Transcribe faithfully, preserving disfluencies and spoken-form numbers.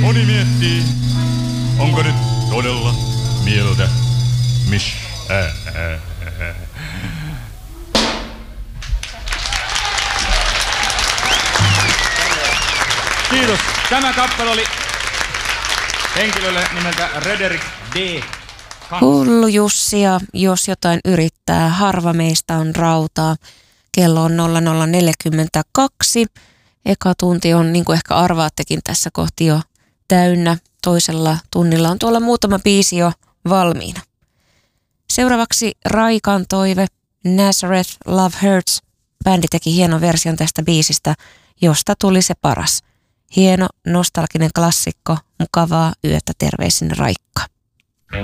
Moni miettii, onko nyt todella mieltä missään. Kiitos. Tämä kappale oli henkilölle nimeltä Rederick D. Hullu Jussi, ja jos jotain yrittää, harva meistä on rautaa. Kello on nolla nolla neljäkymmentäkaksi. Eka tunti on, niin kuin ehkä arvaattekin, tässä kohti jo täynnä. Toisella tunnilla on tuolla muutama biisi jo valmiina. Seuraavaksi Raikan toive, Nazareth Love Hurts. Bändi teki hienon version tästä biisistä, josta tuli se paras. Hieno, nostalginen klassikko, mukavaa yötä, terveisin Raikka.